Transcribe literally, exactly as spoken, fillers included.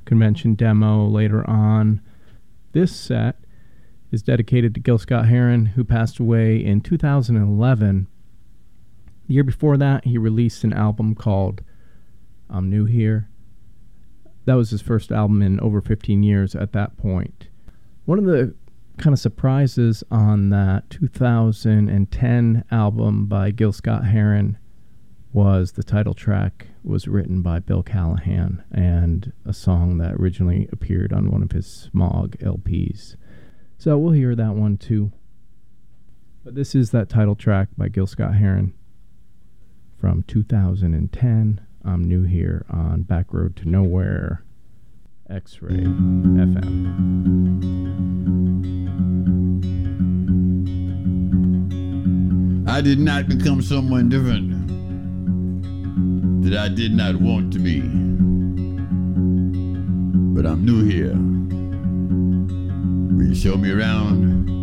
Convention demo later on. This set is dedicated to Gil Scott-Heron, who passed away in two thousand eleven. The year before that, he released an album called I'm New Here. That was his first album in over fifteen years at that point. One of the kind of surprises on that two thousand ten album by Gil Scott-Heron was the title track was written by Bill Callahan, and a song that originally appeared on one of his Smog L Ps. So we'll hear that one too. But this is that title track by Gil Scott-Heron from two thousand ten. I'm New Here on Back Road to Nowhere, X-Ray F M. I did not become someone different that I did not want to be, but I'm new here. Will you show me around?